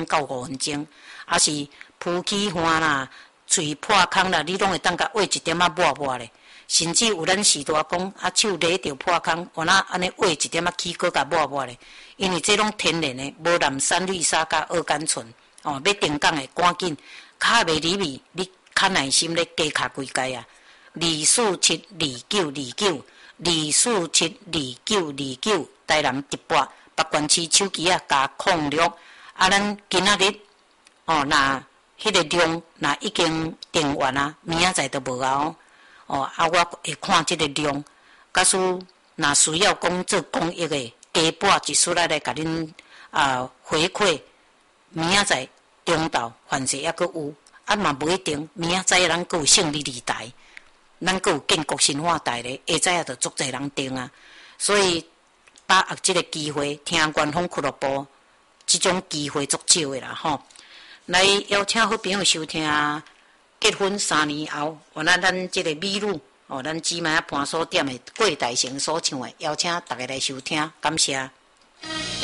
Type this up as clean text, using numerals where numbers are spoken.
到5分钟，还是呼气汗啦、嘴破空啦，你拢会当甲挖一点仔抹抹咧。甚至有咱时大讲手勒着破空，我那安尼挖一点仔起锅甲抹抹咧，因为这拢天然的，无含三氯沙甲二甘醇。要定岗的赶紧，卡袂入去，你较耐心咧加卡几届啊？24729292472929，台南直播北关市手机加控录。咱今仔日若迄个量若已经订完啊，明仔载就无啊。我会看即个量，假使若需要讲做公益的，加拨一出来甲恁回馈。明仔载中昼凡是还阁有，嘛无一定。明仔载咱阁有胜利二台，咱阁有建国新化台咧，下载就足侪人订啊。所以把握即个机会，听官方俱乐部，即种机会足少的啦吼。来邀请好朋友收听结婚3年后，咱即个美女咱姊妹伴所店的郭大成所唱的，邀请大家来收听，感谢。